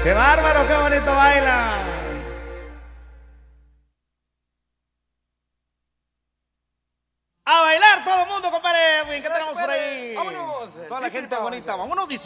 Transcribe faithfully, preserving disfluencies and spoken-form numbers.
¡Qué bárbaro, qué bonito baila! A bailar todo el mundo, compadre. ¿Qué tenemos por ahí? Vámonos. Toda la gente bonita. Vámonos.